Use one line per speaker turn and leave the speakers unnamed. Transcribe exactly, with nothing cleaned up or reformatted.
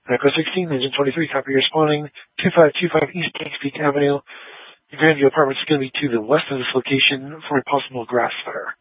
Echo sixteen, Engine twenty-three, copy responding. two five two five East Kings Peak Avenue. The Grandview Apartments is going to be to the west of this location for a possible grass fire.